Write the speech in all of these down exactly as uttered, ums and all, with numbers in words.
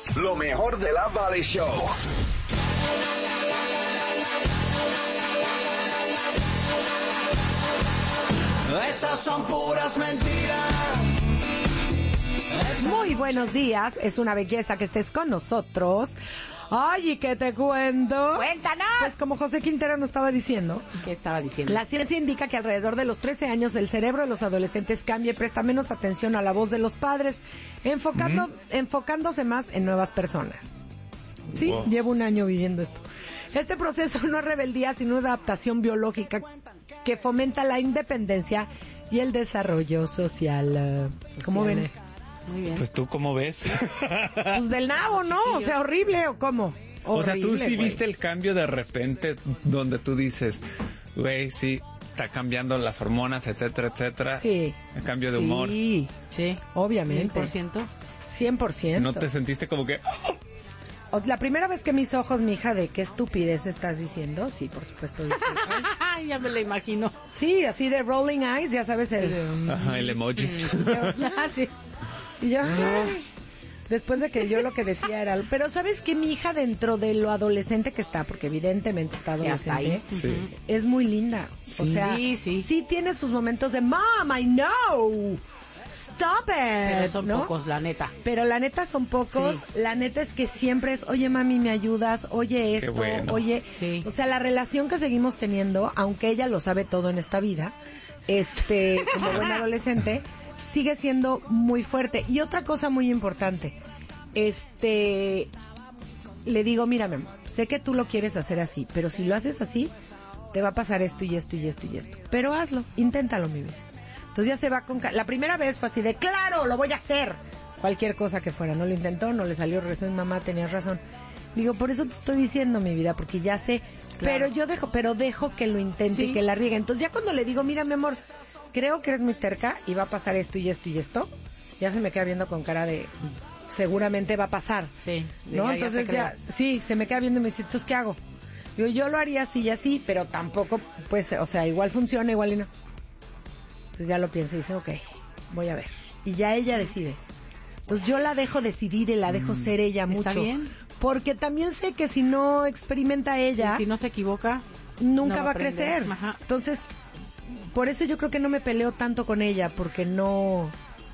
lo mejor de la Valley Show. Esas son puras mentiras. Muy buenos días, es una belleza que estés con nosotros. Ay, ¿y qué te cuento? ¡Cuéntanos! Pues como José Quintero nos estaba diciendo. ¿Qué estaba diciendo? La ciencia indica que alrededor de los trece años el cerebro de los adolescentes cambia y presta menos atención a la voz de los padres, enfocando, ¿Mm? enfocándose más en nuevas personas. Sí, wow. Llevo un año viviendo esto. Este proceso no es rebeldía, sino una adaptación biológica que fomenta la independencia y el desarrollo social. ¿Cómo ven? Muy bien. Pues tú, ¿cómo ves? Pues del nabo, ¿no? O sea, horrible, ¿o cómo? Horrible, o sea, tú sí güey. viste el cambio de repente donde tú dices, güey, sí, está cambiando las hormonas, etcétera, etcétera. Sí. El cambio de humor. Sí, sí, obviamente. ¿cien por ciento? cien por ciento. ¿No te sentiste como que...? La primera vez que mis ojos, mi hija, de qué estupidez estás diciendo, sí, por supuesto. Dije, ya me lo imagino. Sí, así de rolling eyes, ya sabes el... Ajá, el emoji. Yo, ya, sí. Y yo, ay, después de que yo lo que decía era... Pero ¿sabes qué? Mi hija, dentro de lo adolescente que está, porque evidentemente está adolescente, sí. es muy linda. Sí. O sea, sí, sí. sí tiene sus momentos de, Mom, I know... Stop it, Pero son ¿no? pocos, la neta. Pero la neta son pocos. Sí. La neta es que siempre es, oye mami, ¿me ayudas? Oye esto, bueno. oye... Sí. O sea, la relación que seguimos teniendo, aunque ella lo sabe todo en esta vida, este, como buena adolescente, sigue siendo muy fuerte. Y otra cosa muy importante, este, le digo, mira, mi amor, sé que tú lo quieres hacer así, pero si lo haces así, te va a pasar esto y esto y esto y esto. Pero hazlo, inténtalo, mi vida. Entonces ya se va con... La primera vez fue así de, ¡claro, lo voy a hacer! Cualquier cosa que fuera. No lo intentó, no le salió, regresó mi mamá, tenías razón. Digo, por eso te estoy diciendo, mi vida, porque ya sé... Claro. Pero yo dejo, pero dejo que lo intente, sí, y que la riegue. Entonces ya cuando le digo, mira, mi amor, creo que eres muy terca y va a pasar esto y esto y esto, ya se me queda viendo con cara de... Seguramente va a pasar. Sí. ¿No? Ya, Entonces ya, ya... Sí, se me queda viendo y me dice, ¿entonces qué hago? Digo, yo lo haría así y así, pero tampoco, pues, o sea, igual funciona, igual y no. Entonces ya lo piensa y dice, ok, voy a ver. Y ya ella decide. Entonces yo la dejo decidir y la dejo mm, ser ella mucho. ¿Está bien? Porque también sé que si no experimenta ella... Sí, si no se equivoca... Nunca no va a crecer. Ajá. Entonces, por eso yo creo que no me peleo tanto con ella, porque no...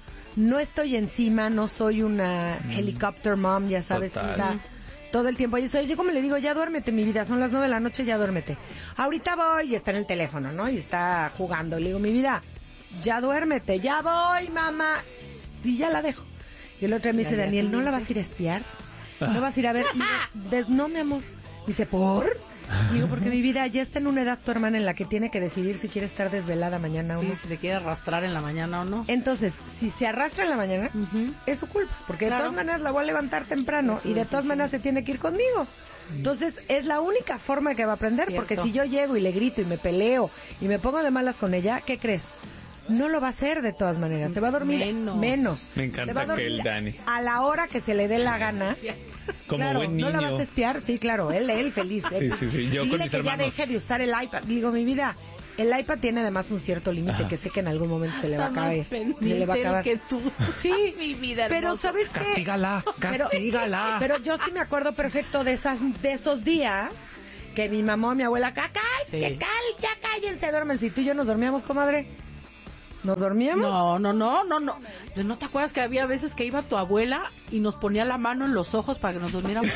No estoy encima, no soy una mm. helicopter mom, ya sabes. Total. Todo el tiempo. Yo, soy, yo como le digo, ya duérmete, mi vida, son las nueve de la noche, ya duérmete. Ahorita voy y está en el teléfono, ¿no? Y está jugando. Le digo, mi vida... Ya duérmete, ya voy, mamá. Y ya la dejo. Y el otro día me dice, Daniel, ¿no la vas a ir a espiar? ¿No vas a ir a ver? Digo, no, mi amor. Dice, ¿por? Digo, porque mi vida ya está en una edad tu hermana en la que tiene que decidir si quiere estar desvelada mañana o no. Sí, si se quiere arrastrar en la mañana o no. Entonces, si se arrastra en la mañana, uh-huh, es su culpa. Porque claro, de todas maneras la voy a levantar temprano. Eso y de todas sí, maneras sí. se tiene que ir conmigo. Entonces, es la única forma que va a aprender. Cierto. Porque si yo llego y le grito y me peleo y me pongo de malas con ella, ¿qué crees? No lo va a hacer de todas maneras. Se va a dormir menos. menos. Me encanta que el Dani. A la hora que se le dé la gana. Como claro, buen niño. ¿no la vas a espiar? Sí, claro. Él, él feliz. Sí, sí, sí. Yo Dile con mis que hermanos. ya deje de usar el iPad. Digo, mi vida, el iPad tiene además un cierto límite que sé que en algún momento se le va a caer. Se le va a acabar. Que tú. Sí, mi vida pero hermoso. ¿sabes qué? Castígala, castígala. Pero, pero yo sí me acuerdo perfecto de esas, de esos días que mi mamá o mi abuela, ¡cacay! Sí. ¡Que cal! ¡Ya cállense! Duermen. Si tú y yo nos dormíamos, comadre. ¿Nos dormíamos? No, no, no, no, no. ¿No te acuerdas que había veces que iba tu abuela y nos ponía la mano en los ojos para que nos durmiéramos?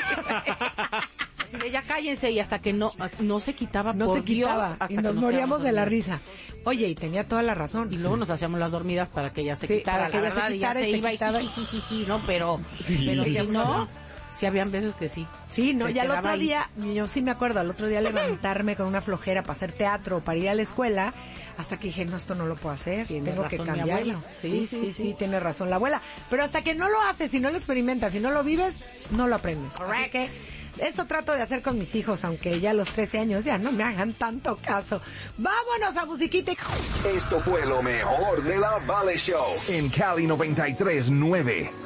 Así de, ya cállense, y hasta que no no se quitaba, no por se quitaba, Dios, hasta y nos, nos moríamos de la risa. Oye, y tenía toda la razón. Y luego sí. nos hacíamos las dormidas para que ella se sí, quitara, que la ella verdad, se y ya se, se iba quitara. y sí, sí, sí, sí, no, pero, sí. pero si no... Sí, habían veces que sí. Sí, no, ya el otro ahí. día, yo sí me acuerdo, al otro día levantarme con una flojera para hacer teatro, para ir a la escuela, hasta que dije, no, esto no lo puedo hacer, tiene tengo razón, que cambiarlo. Sí sí, sí, sí, sí, tiene razón la abuela. Pero hasta que no lo haces, si no lo experimentas, si no lo vives, no lo aprendes. Correcto. Eso trato de hacer con mis hijos, aunque ya a los trece años ya no me hagan tanto caso. ¡Vámonos a musiquita! Esto fue lo mejor de la Valley Show en Cali noventa y tres nueve.